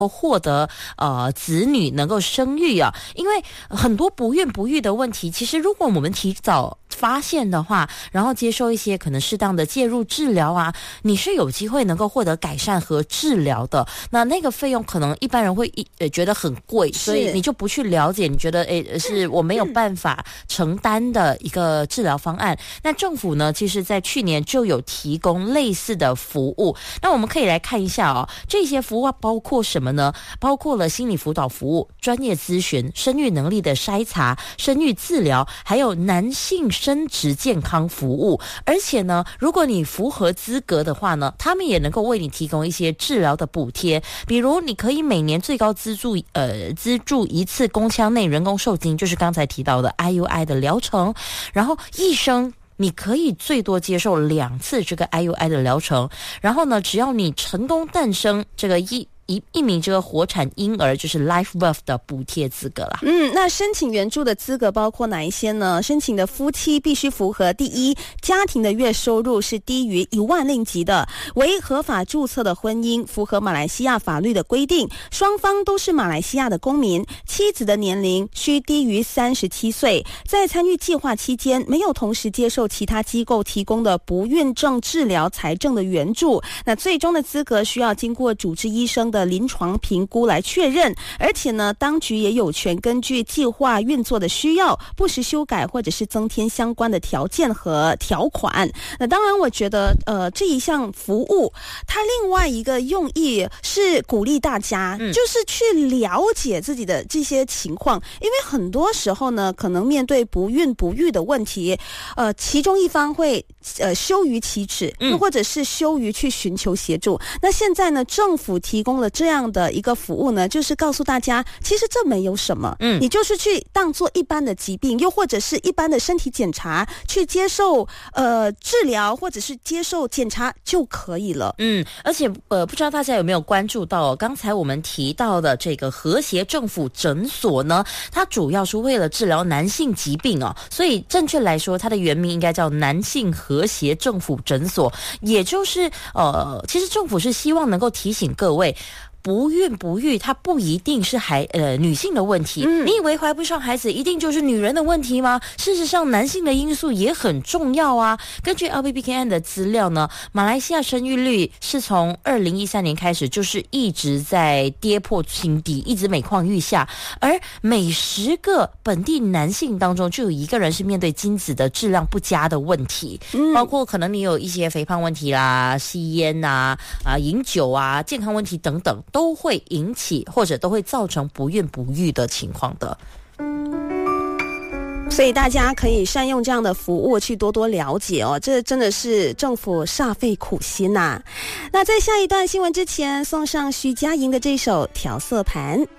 获得子女能够生育啊，因为很多不孕不育的问题，其实如果我们提早发现的话，然后接受一些可能适当的介入治疗啊，你是有机会能够获得改善和治疗的。那个费用可能一般人会觉得很贵，所以你就不去了解，你觉得是我没有办法承担的一个治疗方案。那政府呢，其实在去年就有提供类似的服务。那我们可以来看一下这些服务包括什么呢？包括了心理辅导服务、专业咨询、生育能力的筛查、生育治疗，还有男性生殖健康服务。而且呢，如果你符合资格的话呢，他们也能够为你提供一些治疗的补贴，比如你可以每年最高资助一次宫腔内人工受精，就是刚才提到的 IUI 的疗程，然后一生你可以最多接受2次这个 IUI 的疗程，然后呢，只要你成功诞生这个一名这个活产婴儿，就是 live birth 的补贴资格啦。 那申请援助的资格包括哪一些呢？申请的夫妻必须符合第一，家庭的月收入是低于1万令吉的，为合法注册的婚姻，符合马来西亚法律的规定，双方都是马来西亚的公民，妻子的年龄需低于37岁，在参与计划期间没有同时接受其他机构提供的不孕症治疗财政的援助。那最终的资格需要经过主治医生的临床评估来确认，而且呢，当局也有权根据计划运作的需要，不时修改或者是增添相关的条件和条款。那当然，我觉得这一项服务，它另外一个用意是鼓励大家，就是去了解自己的这些情况，因为很多时候呢，可能面对不孕不育的问题，其中一方会羞于启齿，又或者是羞于去寻求协助。那现在呢，政府提供了这样的一个服务呢，就是告诉大家，其实这没有什么，你就是去当做一般的疾病，又或者是一般的身体检查，去接受治疗或者是接受检查就可以了。 而且不知道大家有没有关注到刚才我们提到的这个和谐政府诊所呢，它主要是为了治疗男性疾病所以正确来说，它的原名应该叫男性和谐政府诊所，也就是其实政府是希望能够提醒各位，不孕不育它不一定是女性的问题，你以为怀不上孩子一定就是女人的问题吗？事实上男性的因素也很重要啊。根据 LPPKN 的资料呢，马来西亚生育率是从2013年开始就是一直在跌破新低，一直每况愈下，而每10个本地男性当中就有1个人是面对精子的质量不佳的问题，包括可能你有一些肥胖问题啦、吸烟饮酒啊、健康问题等等，都会引起或者都会造成不孕不育的情况的。 所以大家可以善用这样的服务去多多了解这真的是政府煞费苦心那在下一段新闻之前，送上徐佳莹的这首调色盘。